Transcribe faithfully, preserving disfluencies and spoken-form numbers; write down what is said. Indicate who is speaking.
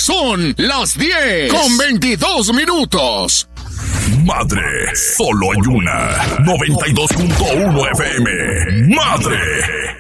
Speaker 1: Son las diez con veintidós minutos.
Speaker 2: Madre, solo hay una. noventa y dos punto uno F M. Madre.